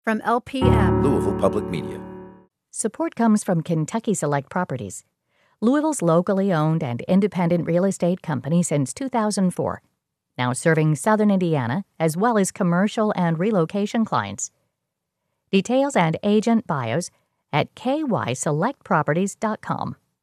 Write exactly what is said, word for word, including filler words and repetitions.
From L P M, Louisville Public Media. Support comes from Kentucky Select Properties, Louisville's locally owned and independent real estate company since two thousand four, now serving southern Indiana as well as commercial and relocation clients. Details and agent bios at k y select properties dot com.